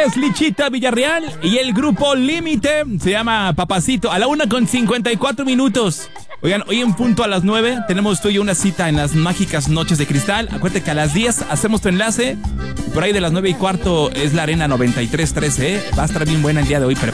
es Lichita Villarreal y el grupo Límite se llama Papacito a la 1:54. Oigan, hoy en punto a las 9 tenemos tú y yo una cita en las mágicas noches de cristal. Acuérdate que a las 10 hacemos tu enlace. Por ahí de las 9:15 es la Arena 9313, Va a estar bien buena el día de hoy.